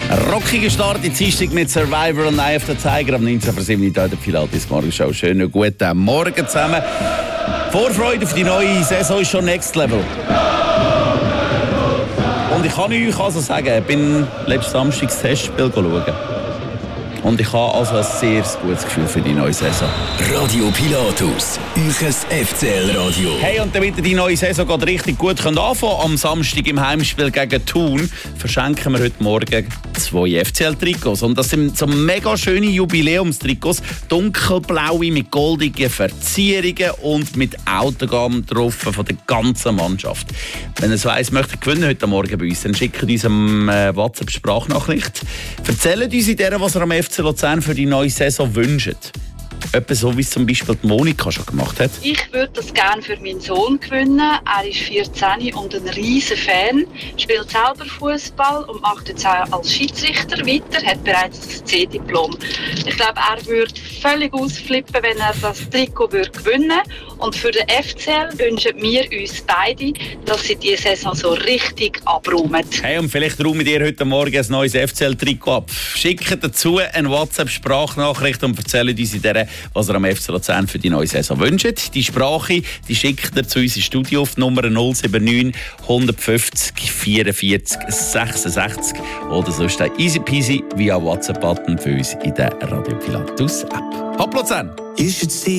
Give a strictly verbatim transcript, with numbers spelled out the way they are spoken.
Rockiger Start in Dienstag mit Survivor und Eye of the Tiger am neunzehn Uhr sieben der Pilates Morgenshow. Schönen guten Morgen zusammen. Vorfreude auf die neue Saison ist schon Next Level. Und ich kann euch also sagen, ich bin letzten Samstag das Testspiel schauen. Und ich habe also ein sehr gutes Gefühl für die neue Saison. Radio Pilatus, euch F C L-Radio. Hey, und damit die neue Saison geht richtig gut anfangen kann, am Samstag im Heimspiel gegen Thun, verschenken wir heute Morgen zwei F C L-Trikots. Und das sind so mega schöne Jubiläumstrikots, dunkelblaue mit goldigen Verzierungen und mit Autogramm drauf von der ganzen Mannschaft. Wenn ihr es weiss, möchtet gewinnen heute Morgen bei uns, dann schickt uns eine WhatsApp-Sprachnachricht. Erzählt uns in der, was ihr am F C Luzern für die neue Saison wünscht. Etwas so, wie es zum Beispiel die Monika schon gemacht hat. Ich würde das gerne für meinen Sohn gewinnen. Er ist vierzehn und ein riesen Fan, spielt selber Fußball und macht jetzt auch als Schiedsrichter weiter, hat bereits das C-Diplom. Ich glaube, er würde völlig ausflippen, wenn er das Trikot würde gewinnen würde. Und für den F C L wünschen wir uns beide, dass sie diese Saison so richtig abräumen. Hey, und vielleicht räumen ihr heute Morgen ein neues F C L-Trikot ab. Schickt dazu eine WhatsApp-Sprachnachricht und erzählt uns in der, was ihr am F C Luzern für die neue Saison wünscht. Die Sprache die schickt ihr zu uns ins Studio auf Nummer null sieben neun eins fünf null vierundvierzig sechsundsechzig oder sonst ein easy peasy via WhatsApp-Button für uns in der Radio Pilatus App. Hopp Luzern!